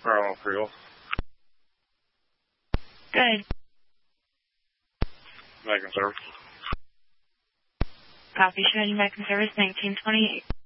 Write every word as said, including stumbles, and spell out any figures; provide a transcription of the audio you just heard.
Carl Creel. Good. Making service. Copy, showing you making service nineteen twenty-eight.